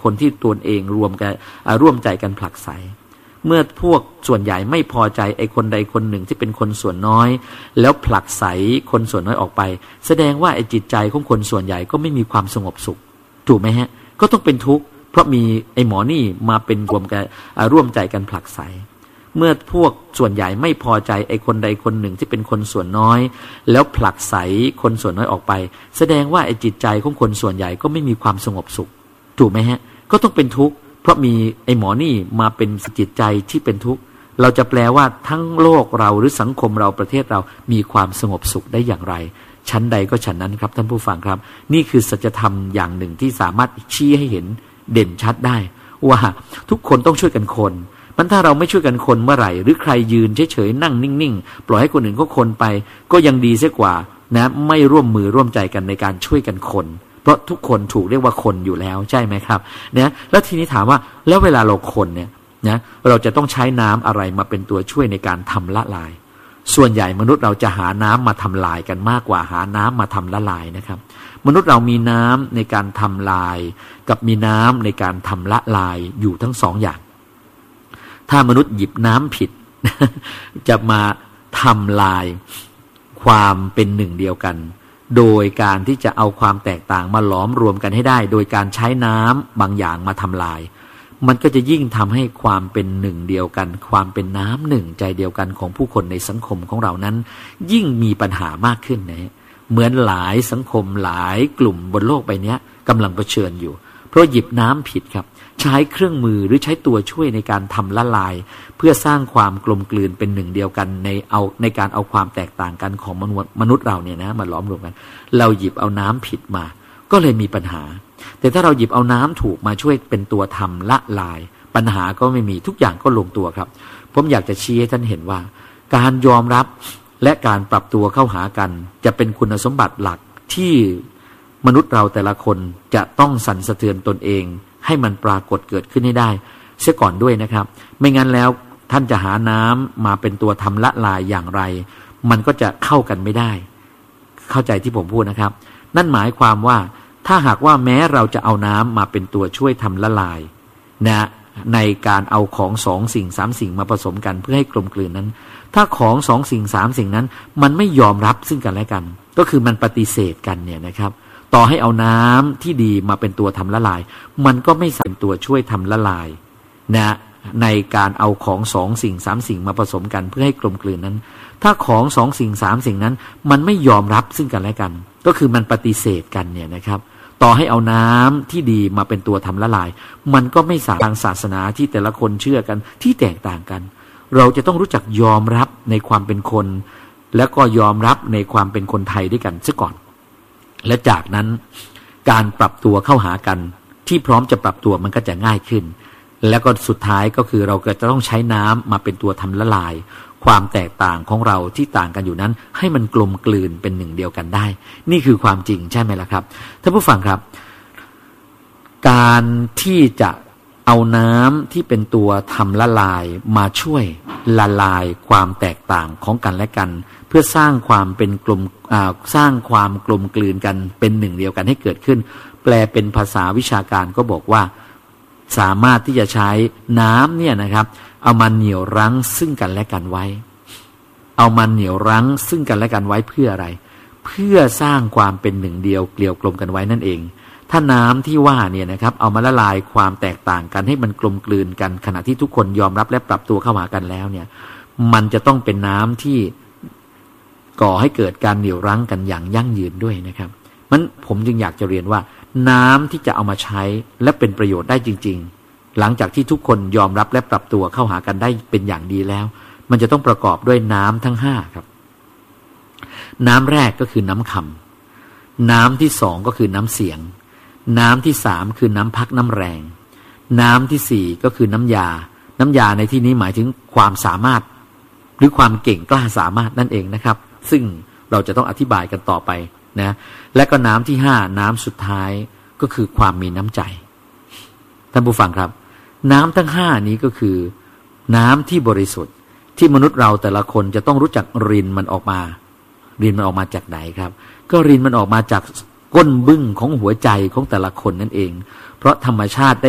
คนที่ตนเองร่วมใจกันผลักไสเมื่อพวกส่วนใหญ่ไม่พอใจไอ้คนใดคนหนึ่งที่เป็นคนส่วนน้อยแล้วผลักไสคนส่วนน้อยออกไปแสดงว่าไอ้จิตใจของคนส่วนใหญ่ก็ไม่มีความสงบสุขถูกไหมฮะก็ต้องเป็นทุกข์เพราะมีไอ้หมอนี่มาเป็นร่วมใจกันผลักไสเมื่อพวกส่วนใหญ่ไม่พอใจไอ้คนใดคนหนึ่งที่เป็นคนส่วนน้อยแล้วผลักไสคนส่วนน้อยออกไปแสดงว่าไอ้จิตใจของคนส่วนใหญ่ก็ไม่มีความสงบสุขถูกไหมฮะก็ต้องเป็นทุกข์เพราะมีไอ้หมอนี่มาเป็นจิตใจที่เป็นทุกข์เราจะแปลว่าทั้งโลกเราหรือสังคมเราประเทศเรามีความสงบสุขได้อย่างไรชั้นใดก็ชั้นนั้นครับท่านผู้ฟังครับนี่คือสัจธรรมอย่างหนึ่งที่สามารถชี้ให้เห็นเด่นชัดได้ว่าทุกคนต้องช่วยกันคนมันถ้าเราไม่ช่วยกันคนเมื่อไหร่หรือใครยืนเฉยๆนั่งนิ่งๆปล่อยให้คนอื่นเขาคนไปก็ยังดีเสียกว่านะไม่ร่วมมือร่วมใจกันในการช่วยกันคนเพราะทุกคนถูกเรียกว่าคนอยู่แล้วใช่ไหมครับเนี่ยแล้วทีนี้ถามว่าแล้วเวลาเราคนเนี่ยนะเราจะต้องใช้น้ำอะไรมาเป็นตัวช่วยในการทำละลายส่วนใหญ่มนุษย์เราจะหาน้ำมาทำลายกันมากกว่าหาน้ำมาทำละลายนะครับมนุษย์เรามีน้ำในการทำลายกับมีน้ำในการทำละลายอยู่ทั้งสองอย่างถ้ามนุษย์หยิบน้ำผิด จะมาทำลายความเป็นหนึ่งเดียวกันโดยการที่จะเอาความแตกต่างมาหลอมรวมกันให้ได้โดยการใช้น้ำบางอย่างมาทำลายมันก็จะยิ่งทำให้ความเป็นหนึ่งเดียวกันความเป็นน้ำหนึ่งใจเดียวกันของผู้คนในสังคมของเรานั้นยิ่งมีปัญหามากขึ้นนะเหมือนหลายสังคมหลายกลุ่มบนโลกใบนี้กำลังเผชิญอยู่เพราะหยิบน้ำผิดครับใช้เครื่องมือหรือใช้ตัวช่วยในการทำละลายเพื่อสร้างความกลมกลืนเป็นหนึ่งเดียวกันในการเอาความแตกต่างกันของมนุษย์เราเนี่ยนะมาล้อมรวมกันเราหยิบเอาน้ำผิดมาก็เลยมีปัญหาแต่ถ้าเราหยิบเอาน้ำถูกมาช่วยเป็นตัวทำละลายปัญหาก็ไม่มีทุกอย่างก็ลงตัวครับผมอยากจะชี้ให้ท่านเห็นว่าการยอมรับและการปรับตัวเข้าหากันจะเป็นคุณสมบัติหลักที่มนุษย์เราแต่ละคนจะต้องสั่นสะเทือนตนเองให้มันปรากฏเกิดขึ้นให้ได้เสียก่อนด้วยนะครับไม่งั้นแล้วท่านจะหาน้ำมาเป็นตัวทำละลายอย่างไรมันก็จะเข้ากันไม่ได้เข้าใจที่ผมพูดนะครับนั่นหมายความว่าถ้าหากว่าแม้เราจะเอาน้ำมาเป็นตัวช่วยทำละลายนะในการเอาของสองสิ่งสามสิ่งมาผสมกันเพื่อให้กลมกลืนนั้นถ้าของสองสิ่งสามสิ่งนั้นมันไม่ยอมรับซึ่งกันและกันก็คือมันปฏิเสธกันเนี่ยนะครับต่อให้เอาน้ำที่ดีมาเป็นตัวทำละลายมันก็ไม่เป็นตัวช่วยทำละลายนะในการเอาของสองสิ่งสามสิ่งมาผสมกันเพื่อให้กลมกลืนนั้นถ้าของสองสิ่งสามสิ่งนั้นมันไม่ยอมรับซึ่งกันและกันก็คือมันปฏิเสธกันเนี่ยนะครับต่อให้เอาน้ำที่ดีมาเป็นตัวทำละลายมันก็ไม่สามารถทางศาสนาที่แต่ละคนเชื่อกันที่แตกต่างกันเราจะต้องรู้จักยอมรับในความเป็นคนแล้วก็ยอมรับในความเป็นคนไทยด้วยกันซะก่อนและจากนั้นการปรับตัวเข้าหากันที่พร้อมจะปรับตัวมันก็จะง่ายขึ้นแล้วก็สุดท้ายก็คือเราก็จะต้องใช้น้ำมาเป็นตัวทำละลายความแตกต่างของเราที่ต่างกันอยู่นั้นให้มันกลมกลืนเป็นหนึ่งเดียวกันได้นี่คือความจริงใช่ไหมล่ะครับท่านผู้ฟังครับการที่จะเอาน้ำที่เป็นตัวทำละลายมาช่วยละลายความแตกต่างของกันและกันเพื่อสร้างความเป็นสร้างความกลมกลืนกันเป็นหนึ่งเดียวกันให้เกิดขึ้นแปลเป็นภาษาวิชาการก็บอกว่าสามารถที่จะใช้น้ำเนี่ยนะครับเอามาเหนี่ยวรั้งซึ่งกันและกันไว้เอามาเหนี่ยวรั้งซึ่งกันและกันไว้เพื่ออะไรเพื่อสร้างความเป็นหนึ่งเดียวเกลียวกลมกันไว้นั่นเองถ้าน้ำที่ว่าเนี่ยนะครับเอามาละลายความแตกต่างกันให้มันกลมกลืนกันขณะที่ทุกคนยอมรับและปรับตัวเข้าหากันแล้วเนี่ยมันจะต้องเป็นน้ำที่ก่อให้เกิดการเหนี่ยวรั้งกันอย่างยั่งยืนด้วยนะครับมันผมจึงอยากจะเรียนว่าน้ำที่จะเอามาใช้และเป็นประโยชน์ได้จริงๆหลังจากที่ทุกคนยอมรับและปรับตัวเข้าหากันได้เป็นอย่างดีแล้วมันจะต้องประกอบด้วยน้ำทั้งห้าครับน้ำแรกก็คือน้ำคำน้ำที่สองก็คือน้ำเสียงน้ำที่สามคือน้ำพักน้ำแรงน้ำที่สี่ก็คือน้ำยาในที่นี้หมายถึงความสามารถหรือความเก่งกล้าสามารถนั่นเองนะครับซึ่งเราจะต้องอธิบายกันต่อไปนะและก็น้ำที่ห้าน้ำสุดท้ายก็คือความมีน้ำใจท่านผู้ฟังครับน้ำทั้งห้านี้ก็คือน้ำที่บริสุทธิ์ที่มนุษย์เราแต่ละคนจะต้องรู้จักรินมันออกมาจากไหนครับก็รินมันออกมาจากก้นบึ้งของหัวใจของแต่ละคนนั่นเองเพราะธรรมชาติ